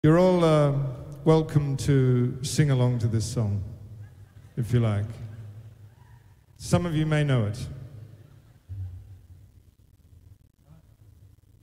You're all welcome to sing along to this song, if you like. Some of you may know it.